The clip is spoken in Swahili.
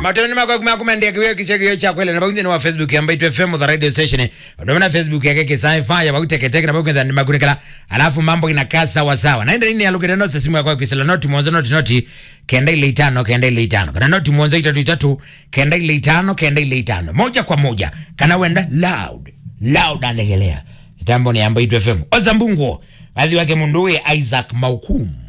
Matoni mako kumendea kiwe kichekio cha kweli na bakundi wa Facebook ya Mbaitu FM the radio station. Ndio Facebook yake kisaifa ya bakuteke na bakundi ni makunikala. Alafu mambo inakaa sawa sawa. Naenda nini ya lugha notes simu yako kisela note mwanzo note kenda ile 5 kenda ile 5. Kana note mwanzo 3 kenda ile 5 kenda ile 5. Moja kwa moja kana wenda loud anagelea. Tambo ni Mbaitu FM. Ozambungo. Baadhi wake munduwe Isaac Maukum.